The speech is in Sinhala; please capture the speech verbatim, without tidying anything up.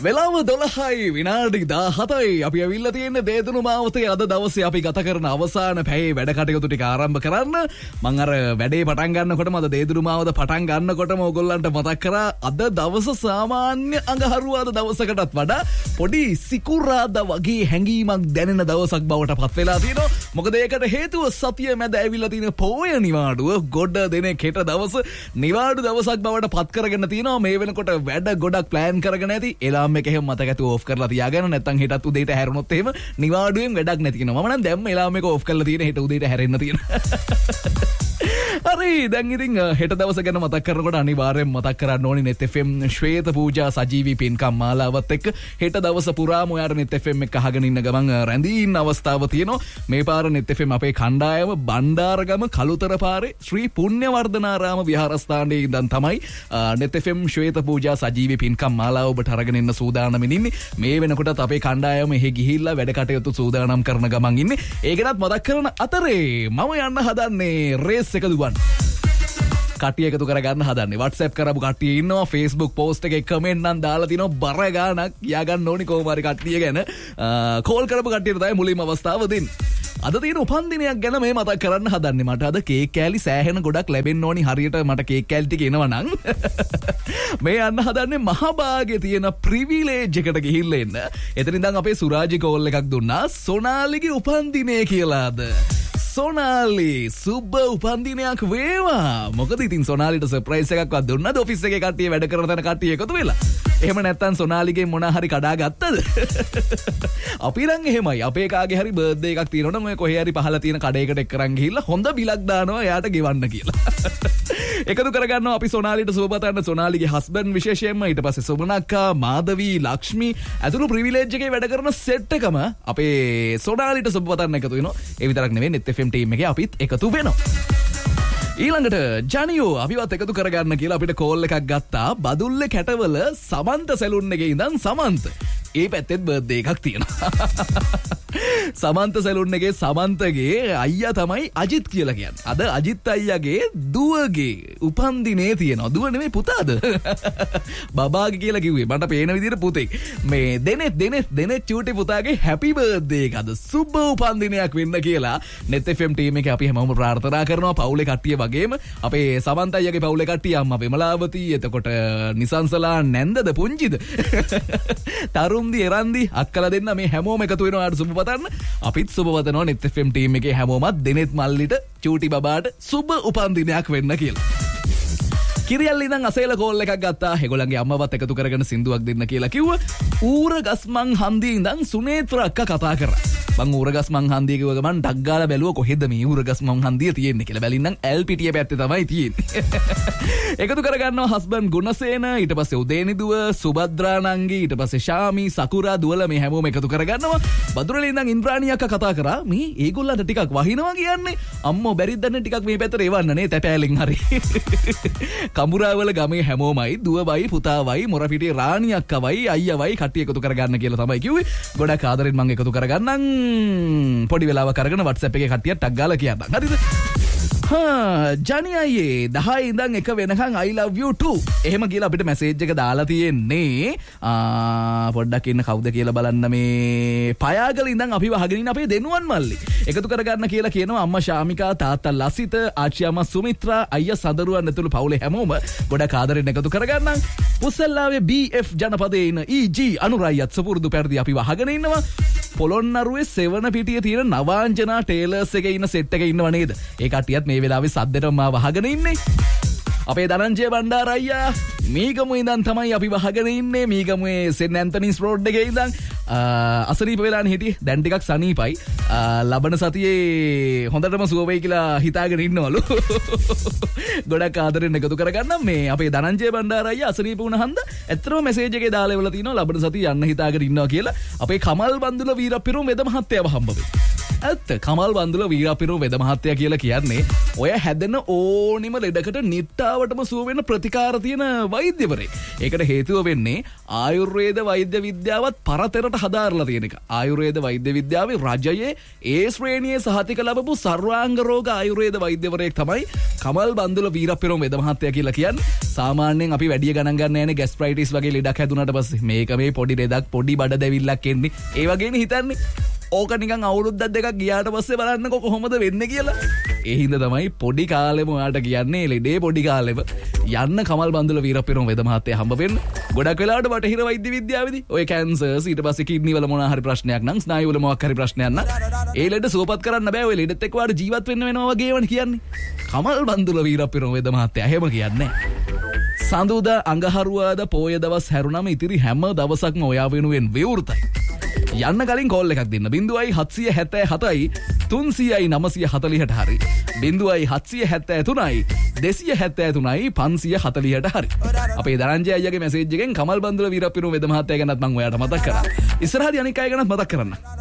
වෙලාව දොළහයි විනාඩි දාහතයි අපි ඇවිල්ලා තියෙන්නේ දේදුණු මාවතේ අද දවසේ අපි ගත කරන අවසාන පැයේ වැඩ කටයුතු ටික ආරම්භ කරන්න. මම අර වැඩේ පටන් ගන්නකොටම අද දේදුණු මාවත පටන් ගන්නකොටම ඕගොල්ලන්ට මතක් කරා අද දවස සාමාන්‍ය අඟහරුවාද දවසකටත් වඩා පොඩි සිකුරාදා වගේ හැඟීමක් දැනෙන දවසක් බවට පත් වෙලා තියෙනවා. මොකද ඒකට හේතුව සතිය මැද ඇවිල්ලා තියෙන පොය නිවාඩුව ගොඩ දෙනෙක් හෙට දවස නිවාඩු දවසක් බවට පත් කරගෙන තියෙනවා. මේ වෙනකොට වැඩ ගොඩක් ප්ලෑන් කරගෙන ඇති. එලාම් එක එහෙම මතක ඇතුව ඕෆ් කරලා තියාගෙන නැත්නම් හෙටත් උදේට හැරුණොත් එහෙම නිවාඩුවෙන් වැඩක් නැති කෙනා. මම නම් දැම්ම එලාම් එක ඕෆ් කරලා තියෙන හෙට උදේට හැරෙන්න තියෙන. හරි දැන් ඉතින් හෙට දවස ගැන මතක් කරනකොට අනිවාර්යෙන් මතක් කරන්න ඕනි net f m ශ්වේත පූජා සජීවී පින්කම් මාලාවත් එක්ක හෙට දවස පුරාම ඔයාලා net f m එක අහගෙන ඉන්න ගමන් රැඳී ඉන්න අවස්ථාව තියෙනවා. මේ පාර net f m අපේ කණ්ඩායම බණ්ඩාරගම කළුතර පාරේ ශ්‍රී පුණ්‍යවර්ධනාරාම විහාරස්ථානයේ ඉඳන් තමයි net f m ශ්වේත පූජා සජීවී පින්කම් මාලාව ඔබට අරගෙන ඉන්න සූදානම්ින් ඉන්නේ. මේ වෙනකොටත් අපේ කණ්ඩායම එහෙ ගිහිල්ලා වැඩ කටයුතු සූදානම් කරන ගමන් ඉන්නේ. ඒ ගැනත් මතක් කරන අතරේ මම යන්න හදන්නේ රේස් එක දුවන්න. කට්ටිය එකතු කරගන්න හදන්නේ. WhatsApp කරපු කට්ටිය ඉන්නවා. Facebook post එකේ comment නම් දාලා තිනවා බර ගානක් කියාගන්න ඕනි කොහොම හරි කට්ටිය ගැන. කෝල් කරපු කට්ටියට තමයි මුලින්ම අවස්ථාව දෙන්නේ. අද තියෙන උපන්දිනයක් ගැන මේ මතක් කරන්න හදන්නේ. මට අද කේක් කෑලි සෑහෙන ගොඩක් ලැබෙන්න ඕනි. හරියට මට කේක් කෑලි ටික එනවා නම් මේ යන්න හදන්නේ මහභාගේ තියෙන ප්‍රිවිලේජ් එකට ගිහිල්ලා එන්න. එතන ඉඳන් අපේ සුරාජි කෝල් එකක් දුන්නා. සොනාලිගේ උපන්දිනේ කියලාද. සොනාලි සුබ උපන්දිනයක් වේවා. මොකද ඉතින් සොනාලිට සර්ප්‍රයිස් එකක්වත් දුන්නද ඔෆිස් එකේ කට්ටිය වැඩ කරන තැන කට්ටිය එකතු වෙලා. එහෙම නැත්තම් සොනාලිගේ මොන හරි කඩා ගත්තද? අපි නම් එහෙමයි. අපේ කාගේ හරි බර්ත්ඩේ එකක් තියෙනවා නම් ඔය කොහේ හරි පහල තියෙන කඩේකට එක්කරන් ගිහිල්ලා හොඳ බිලක් දානවා එයාට ගෙවන්න කියලා. එකතු කරගන්නවා අපි සොනාලිට සුබ පතන්න. සොනාලිගේ හස්බන්ඩ් විශේෂයෙන්ම ඊට පස්සේ සොබනක්කා මාධවී ලක්ෂ්මී ඇතුළු ප්‍රිවිලේජ් එකේ වැඩ කරන සෙට් එකම අපේ සොනාලිට සුබ පතන්න එකතු වෙනවා. ඒ විතරක් නෙවෙයි net f m ටීම් එකේ අපිත් එකතු වෙනවා. ඊළඟට ජනියෝ අපිවත් එකතු කරගන්න කියලා අපිට කෝල් එකක් ගත්තා. බදුල්ලේ කැටවල සමන්ත සැලුන් එකේ ඉඳන් සමන්ත. ඒ පැත්තෙත් බර්ත්ඩේ එකක් තියෙනවා. සමන්ත සැලුන් එකේ සමන්තගේ අයියා තමයි අජිත් කියලා කියන්නේ. අද අජිත් අයියාගේ දුවගේ උපන්දිනේ තියෙනවා. දුව නෙමෙයි පුතාද? බබාගේ කියලා කිව්වේ. මට පේන විදිහට පුතෙක්. මේ දෙනෙත් දෙනෙත් දෙනෙත් චූටි පුතාගේ හැපි බර්ත්ඩේ එක අද සුබ උපන්දිනයක් වෙන්න කියලා net f m ටීම් එකේ අපි හැමෝම ප්‍රාර්ථනා කරනවා. පවුලේ කට්ටිය වගේම අපේ සමන්ත අයියාගේ පවුලේ කට්ටිය අම්මා විමලාවති, එතකොට නිසංසලා නැන්දද පුංචිද? තරුන්දි එරන්දි අක්කලා දෙන්න මේ හැමෝම එකතු වෙනවා ආට සුබ පතන්න. අපිත් සුබ පතනවා net f m ටීම් එකේ හැමෝමත් දෙනෙත් මල්ලිට චූටි බබාට සුබ උපන්දිනයක් වෙන්න කියලා. කිරියල්ලි ඉඳන් අසේල කෝල් එකක් ගත්තා. ඒගොල්ලන්ගේ අම්මවත් එකතු කරගෙන සින්දුවක් දෙන්න කියලා කිව්වා. ඌරගස්මන් හන්දියේ ඉඳන් සුනේත්‍ර අක්කා කතා කරා. මං ඌරගස්මන් හන්දිය කිව්ව ගමන් ඩක් ගාලා බැලුවා කොහෙද මේ ඌරගස්මන් හන්දිය තියෙන්නේ කියලා. බැලින්නම් ඇල් පිටිය පැත්තේ තමයි තියෙන්නේ. එකතු කරගන්නවා හස්බන්ඩ් ගුණසේන, ඊට පස්සේ උදේනිදුව, සුබද්‍රා නංගි, ඊට පස්සේ ශාමි, සකුරා දුවල මේ හැමෝම එකතු කරගන්නවා. බදුරලේ ඉඳන් ඉන්ද්‍රාණී අක්කා කතා කරා. මේ ඒගොල්ලන්ට ටිකක් වහිනවා කියන්නේ. අම්මෝ බැරිද දැන් ටිකක් මේ පැත්තට එවන්න නේ තැපෑලෙන් හරි. කඹුරාවල ගමේ හැමෝමයි දුවවයි පුතාවයි මොරපිටියේ රාණි අක්කවයි අයියවයි කට්ටිය එකතු කරගන්න කියලා තමයි කිව්වේ. ගොඩක් ආදරෙන් මම එකතු කරගන්නම්. පොඩි වෙලාවක් අරගෙන WhatsApp එකේ කට්ටියට ටක් ගාලා කියන්න. හරිද? හා ජනි අයියේ දහය ඉඳන් එක වෙනකන් I love you too. එහෙම කියලා අපිට මැසේජ් එක දාලා තියෙන්නේ. ආ පොඩ්ඩක් ඉන්න කවුද කියලා බලන්න. මේ පයාගල ඉඳන් අපි වහගෙන ඉන්න අපේ දෙනුවන් මල්ලි. එකතු කරගන්න කියලා කියනවා අම්මා ශාමිකා, තාත්තා ලසිත, ආච්චි අම්මා සුමිත්‍රා, අයියා සඳරුවන් ඇතුළු පවුලේ හැමෝම ගොඩක් ආදරෙන් එකතු කරගන්නම්. පුසල්ලාවේ B F ජනපදයේ ඉන්න E G අනුරායත් සුපුරුදු පෙරදි අපි වහගෙන ඉන්නවා. පොළොන්නරුවේ සෙවන පිටියේ තියෙන නවාංජනා ටේලර්ස් එකේ ඉන්න සෙට් එකේ ඉන්නව නේද? ඒ කට්ටියත් මේ වෙලාවේ සද්දෙටම මා වහගෙන ඉන්නේ. අපේ ධනංජය බණ්ඩාර අයියා මීගමුවේ ඉඳන් තමයි අපි වහගෙන ඉන්නේ. මීගමුවේ සෙන් ඇන්තනිස් රෝඩ් එකේ ඉඳන් අසනීප වෙලානේ හිටියේ. දැන් ටිකක් සනීපයි. ලබන සතියේ හොඳටම සුව වෙයි කියලා හිතාගෙන ඉන්නවලු. ගොඩක් ආදරෙන් එකතු කරගන්න. මේ අපේ ධනංජය බණ්ඩාර අයියා අසනීප වුණ හන්ද ඇත්තටම මැසේජ් එකේ දාලා ඉවලා තිනවා ලබන සතියේ යන්න හිතාගෙන ඉන්නවා කියලා. අපේ කමල් බන්දුල වීරපිරුම් වෙද මහත්තයව හම්බ වෙයි. ඇත්ත කමල් බන්දුල වීරපිරුම වෙද මහත්තයා කියලා කියන්නේ ඔය හැදෙන ඕනිම ලෙඩකට නිට්ටාවටම සුව වෙන ප්‍රතිකාර තියෙන වෛද්‍යවරයෙක්. ඒකට හේතුව වෙන්නේ ආයුර්වේද වෛද්‍ය විද්‍යාවත් පරතරට හදාarලා තියෙන එක. ආයුර්වේද වෛද්‍ය විද්‍යාවේ රජයේ ඒ ශ්‍රේණියේ සහතික ලැබපු සර්වාංග රෝග ආයුර්වේද වෛද්‍යවරයෙක් තමයි කමල් බන්දුල වීරපිරුම වෙද මහත්තයා කියලා කියන්නේ. සාමාන්‍යයෙන් අපි වැඩි ගණන් ගන්න යන්නේ ગેස්ට්‍රයිටිස් වගේ ලෙඩක් හැදුනට පස්සේ මේක මේ පොඩි ලෙඩක් පොඩි බඩ දැවිල්ලක් එන්නේ. ඒ වගේනේ හිතන්නේ. ඕක නිකන් අවුරුද්දක් දෙකක් ගියාට පස්සේ බලන්නකො කොහොමද වෙන්නේ කියලා. ඒ හින්දා තමයි පොඩි කාලෙම ඔයාට කියන්නේ ලෙඩේ පොඩි කාලෙම යන්න කමල් බන්දුල වීරපිරුම වෙද මහත්තයා හම්බ වෙන්න. ගොඩක් වෙලාවට බටහිර වෛද්‍ය විද්‍යාවේදී ඔය කැන්සර්ස් ඊට පස්සේ කිඩ්නි වල මොනවා හරි ප්‍රශ්නයක් නම් ස්නායු වල මොකක් හරි ප්‍රශ්නයක් නම් ඒ ලෙඩ සුවපත් කරන්න බෑ. ඔය ලෙඩෙත් එක්ක වාට ජීවත් වෙන්න වෙනවා වගේ වань කියන්නේ. කමල් බන්දුල වීරපිරුම වෙද මහත්තයා එහෙම කියන්නේ නැහැ. සඳුදා අඟහරුවාදා පෝය දවස් හැරුණම ඉතිරි හැම දවසක්ම ඔයා වෙනුවෙන් විවෘතයි. යන්න කලින් කෝල් එකක් දෙන්න. බිංදුවයි හත්සිය හැත්තෑ හතයි තුන්සියයි නවසිය හතළිහට හරි. බිංදුවයි හත්සිය හැත්තෑ තුනයි දෙසිය හැත්තෑ තුනයි පන්සිය හතළිහට හරි. අපේ දරංජය අයියාගේ මැසේජ් එකෙන් කමල් බන්දුල වීරපිරුම වෙද මහත්තයා ගැනත් මම ඔයාලට මතක් කරා. ඉස්සරහදී අනික් අය ගැනත් මතක් කරන්න.